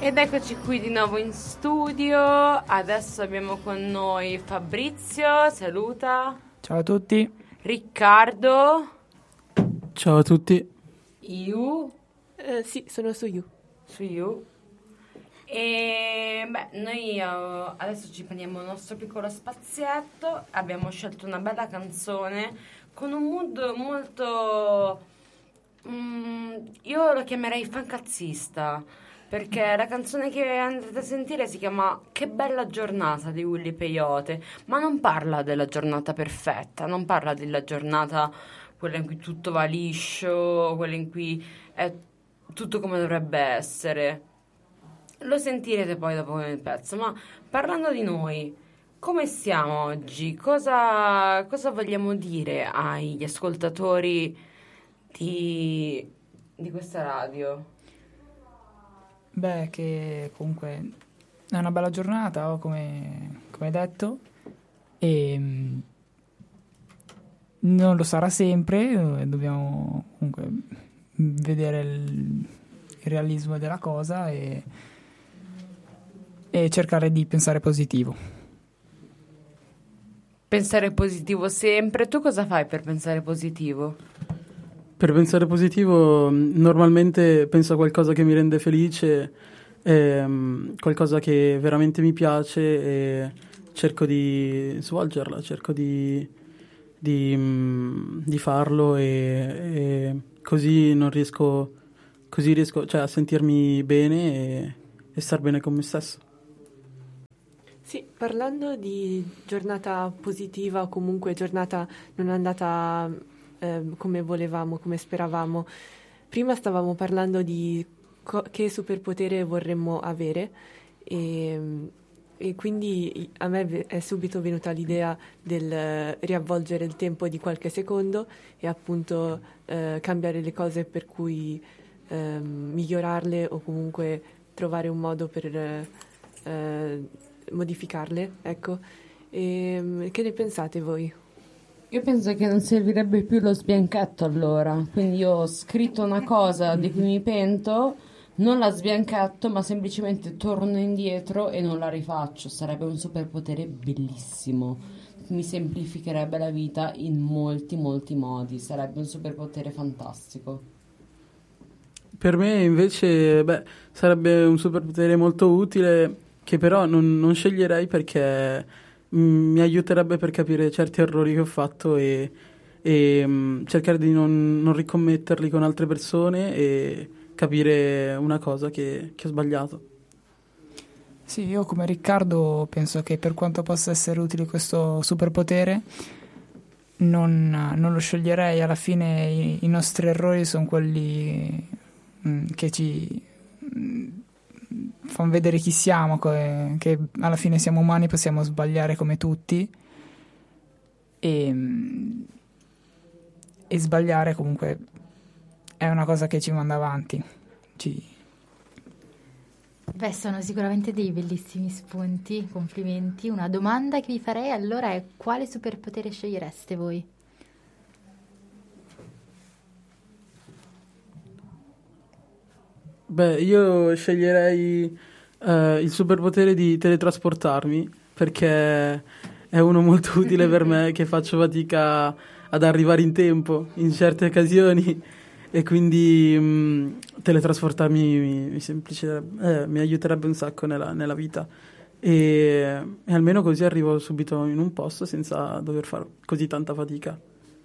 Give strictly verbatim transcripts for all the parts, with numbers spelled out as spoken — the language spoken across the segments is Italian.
Ed eccoci qui di nuovo in studio. Adesso abbiamo con noi Fabrizio, saluta. Ciao a tutti. Riccardo. Ciao a tutti. Yu. Uh, sì, sono su Yu. Su Yu. E beh, noi uh, adesso ci prendiamo il nostro piccolo spazietto. Abbiamo scelto una bella canzone con un mood molto... Mm, io lo chiamerei fancazzista, perché la canzone che andrete a sentire si chiama Che bella giornata di Willy Peyote, ma non parla della giornata perfetta, non parla della giornata quella in cui tutto va liscio, quella in cui è tutto come dovrebbe essere. Lo sentirete poi dopo nel pezzo, ma parlando di noi, come stiamo oggi? Cosa, cosa vogliamo dire agli ascoltatori di, di questa radio? Beh, che comunque è una bella giornata, come, come hai detto, e mh, non lo sarà sempre, dobbiamo comunque vedere il, il realismo della cosa e, e cercare di pensare positivo. Pensare positivo sempre. Tu cosa fai per pensare positivo? Per pensare positivo normalmente penso a qualcosa che mi rende felice, ehm, qualcosa che veramente mi piace e cerco di svolgerla, cerco di, di, mh, di farlo e, e così non riesco, così riesco cioè, a sentirmi bene e, e star bene con me stesso. Sì, parlando di giornata positiva o comunque giornata non andata eh, come volevamo, come speravamo, prima stavamo parlando di co- che superpotere vorremmo avere e, e quindi a me è subito venuta l'idea del eh, riavvolgere il tempo di qualche secondo e appunto eh, cambiare le cose per cui eh, migliorarle o comunque trovare un modo per... Eh, modificarle, ecco. E, che ne pensate voi? Io penso che non servirebbe più lo sbianchetto allora, quindi io ho scritto una cosa di cui mi pento, non la sbianchetto ma semplicemente torno indietro e non la rifaccio. Sarebbe un superpotere bellissimo, mi semplificherebbe la vita in molti molti modi, sarebbe un superpotere fantastico. Per me invece beh, sarebbe un superpotere molto utile che però non, non sceglierei perché mh, mi aiuterebbe per capire certi errori che ho fatto e, e mh, cercare di non, non ricommetterli con altre persone e capire una cosa che, che ho sbagliato. Sì, io come Riccardo penso che per quanto possa essere utile questo superpotere non, non lo sceglierei. Alla fine i, i nostri errori sono quelli mh, che ci... Mh, fanno vedere chi siamo, che, che alla fine siamo umani, possiamo sbagliare come tutti e, e sbagliare comunque è una cosa che ci manda avanti. Ci... Beh, sono sicuramente dei bellissimi spunti, complimenti. Una domanda che vi farei allora è: quale superpotere scegliereste voi? Beh, io sceglierei eh, il superpotere di teletrasportarmi perché è uno molto utile per me che faccio fatica ad arrivare in tempo in certe occasioni e quindi mh, teletrasportarmi mi, mi, semplicerebbe- eh, mi aiuterebbe un sacco nella, nella vita e, e almeno così arrivo subito in un posto senza dover fare così tanta fatica.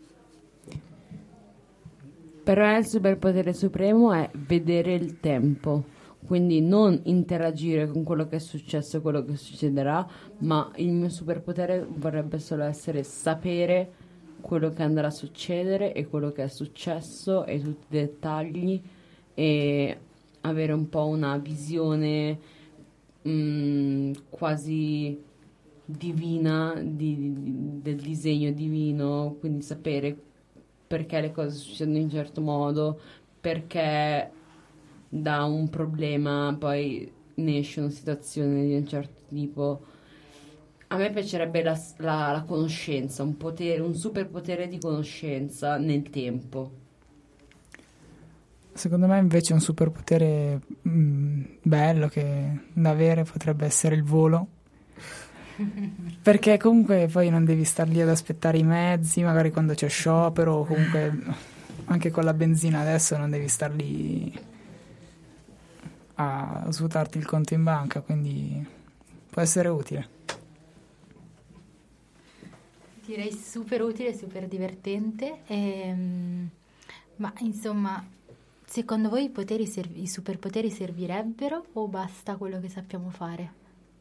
Per me il superpotere supremo è vedere il tempo, quindi non interagire con quello che è successo e quello che succederà, ma il mio superpotere vorrebbe solo essere sapere quello che andrà a succedere e quello che è successo e tutti i dettagli e avere un po' una visione mh, quasi divina di, di- del disegno divino, quindi sapere perché le cose succedono in un certo modo, perché da un problema poi ne esce una situazione di un certo tipo. A me piacerebbe la, la- la conoscenza, un potere, un superpotere di conoscenza nel tempo. secondo me invece un superpotere mh, bello che da avere potrebbe essere il volo. Perché comunque poi non devi star lì ad aspettare i mezzi, magari quando c'è sciopero, o comunque anche con la benzina adesso non devi star lì a svuotarti il conto in banca, quindi può essere utile. Direi super utile, super divertente. Ehm, ma insomma, secondo voi i, poteri serv- i superpoteri servirebbero o basta quello che sappiamo fare?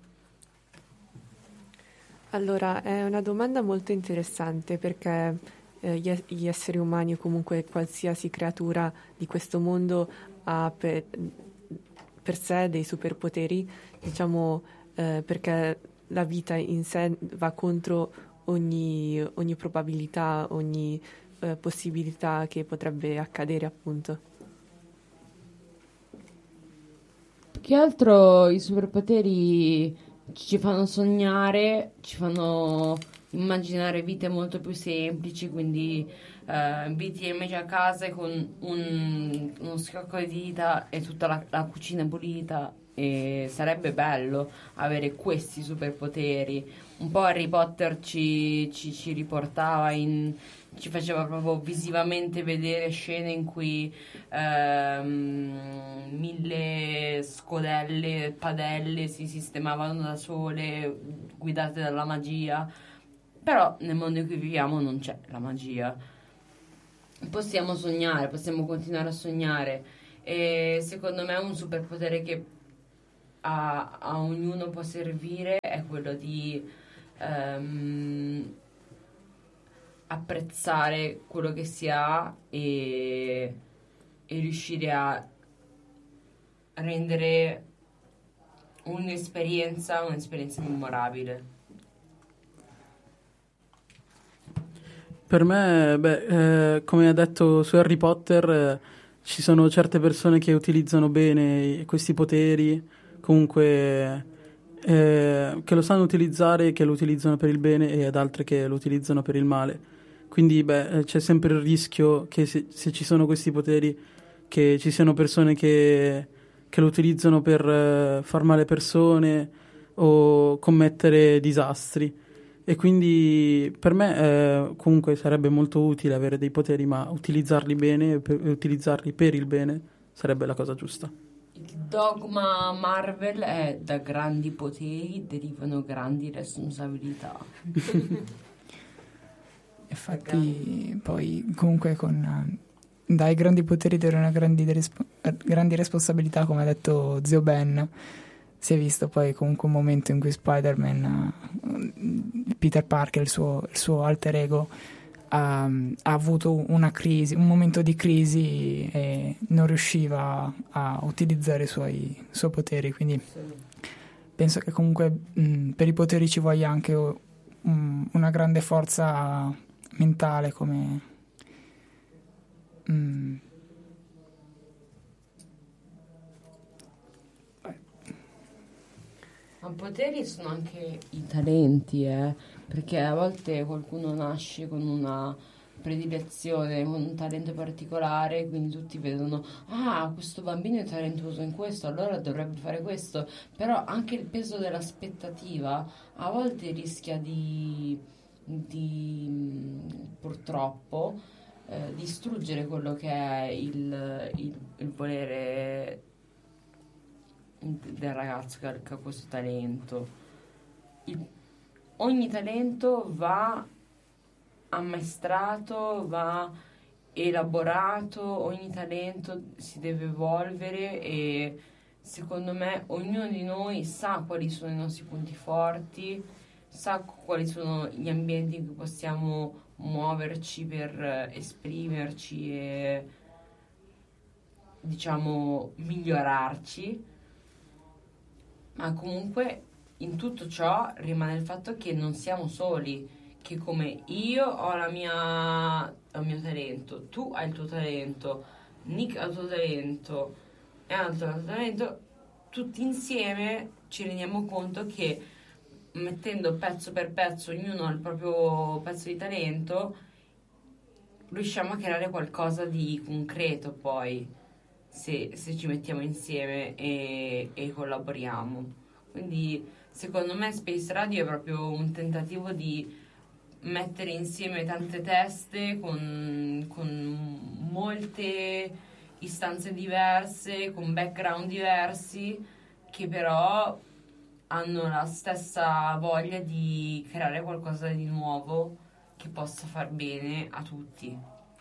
Allora, è una domanda molto interessante perché eh, gli, gli esseri umani o comunque qualsiasi creatura di questo mondo ha per, per sé dei superpoteri, diciamo, eh, perché la vita in sé va contro ogni, ogni probabilità, ogni eh, possibilità che potrebbe accadere, appunto. Più che altro i superpoteri ci fanno sognare, ci fanno immaginare vite molto più semplici, quindi eh, inviti amici a casa con un, uno schiocco di dita e tutta la, la cucina è pulita, e sarebbe bello avere questi superpoteri. Un po' Harry Potter ci, ci, ci riportava in... ci faceva proprio visivamente vedere scene in cui ehm, mille scodelle, padelle si sistemavano da sole, guidate dalla magia. Però nel mondo in cui viviamo non c'è la magia. Possiamo sognare, possiamo continuare a sognare. E secondo me un superpotere che a, a ognuno può servire è quello di ehm, apprezzare quello che si ha e, e riuscire a rendere un'esperienza un'esperienza memorabile. Per me, beh, eh, come ha detto su Harry Potter, eh, ci sono certe persone che utilizzano bene questi poteri, comunque eh, che lo sanno utilizzare, che lo utilizzano per il bene, e ad altre che lo utilizzano per il male. Quindi, beh, c'è sempre il rischio che se, se ci sono questi poteri, che ci siano persone che, che lo utilizzano per eh, far male persone o commettere disastri. E quindi per me eh, comunque sarebbe molto utile avere dei poteri, ma utilizzarli bene e per, utilizzarli per il bene sarebbe la cosa giusta. Il dogma Marvel è: da grandi poteri derivano grandi responsabilità. Infatti poi comunque con dai grandi poteri derivano grandi, rispo- grandi responsabilità, come ha detto zio Ben. Si è visto poi comunque un momento in cui Spider-Man, uh, Peter Parker, il suo, il suo alter ego, ha, ha avuto una crisi, un momento di crisi e non riusciva a utilizzare i suoi, i suoi poteri. Quindi penso che comunque mh, per i poteri ci voglia anche um, una grande forza mentale come... Mh, Ma poteri sono anche i talenti, eh? Perché a volte qualcuno nasce con una predilezione, con un talento particolare, quindi tutti vedono: ah, questo bambino è talentuoso in questo, allora dovrebbe fare questo. Però anche il peso dell'aspettativa a volte rischia di, di purtroppo eh, distruggere quello che è il, il, il volere del ragazzo che ha, che ha questo talento. Il, ogni talento va ammaestrato, va elaborato, ogni talento si deve evolvere, e secondo me ognuno di noi sa quali sono i nostri punti forti, sa quali sono gli ambienti in cui possiamo muoverci per esprimerci e, diciamo, migliorarci. Ma comunque in tutto ciò rimane il fatto che non siamo soli, che come io ho la mia, ho il mio talento, tu hai il tuo talento, Nick ha il suo talento e altro ha il suo talento, tutti insieme ci rendiamo conto che mettendo pezzo per pezzo, ognuno ha il proprio pezzo di talento, riusciamo a creare qualcosa di concreto poi. se, se ci mettiamo insieme e, e collaboriamo. Quindi secondo me Space Radio è proprio un tentativo di mettere insieme tante teste con, con molte istanze diverse, con background diversi, che però hanno la stessa voglia di creare qualcosa di nuovo che possa far bene a tutti.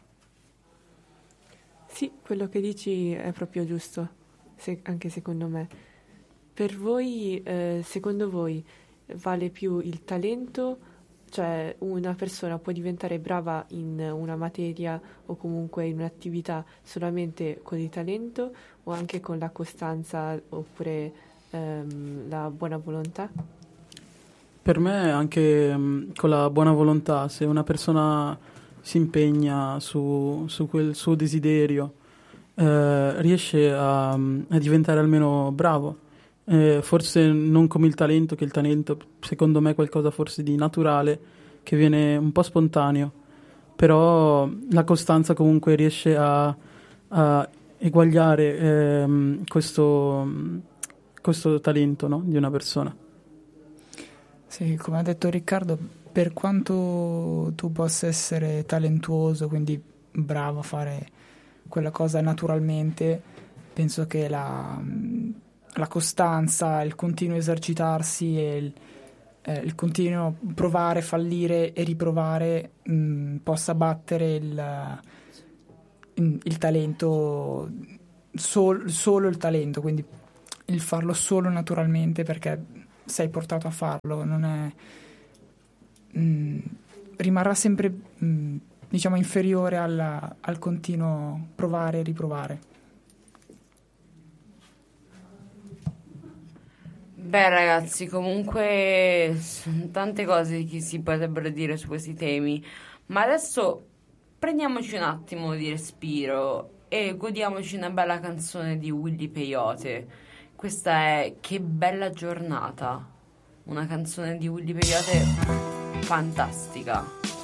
Sì, quello che dici è proprio giusto, se- anche secondo me. Per voi, eh, secondo voi, vale più il talento? Cioè una persona può diventare brava in una materia o comunque in un'attività solamente con il talento o anche con la costanza oppure ehm, la buona volontà? Per me anche mh, con la buona volontà, se una persona si impegna su, su quel suo desiderio, eh, riesce a, a diventare almeno bravo. Eh, forse non come il talento, che il talento secondo me è qualcosa forse di naturale, che viene un po' spontaneo, però la costanza comunque riesce a, a eguagliare ehm, questo, questo talento, no, di una persona. Sì, come ha detto Riccardo, per quanto tu possa essere talentuoso, quindi bravo a fare quella cosa naturalmente, penso che la, la costanza, il continuo esercitarsi e il, eh, il continuo provare, fallire e riprovare mh, possa battere il, il talento, sol, solo il talento, quindi il farlo solo naturalmente perché sei portato a farlo, non è mh, rimarrà sempre mh, diciamo inferiore alla, al continuo provare e riprovare. Beh ragazzi, comunque sono tante cose che si potrebbero dire su questi temi, ma adesso prendiamoci un attimo di respiro e godiamoci una bella canzone di Willy Peyote. Questa è Che bella giornata, una canzone di Willy Peyote fantastica.